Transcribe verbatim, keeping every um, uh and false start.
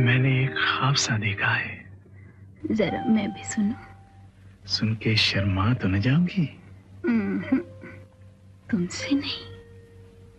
मैंने एक ख्वाब सा देखा है। जरा मैं भी सुनूं। सुन के शर्मा तो न जाऊंगी? तुमसे नहीं।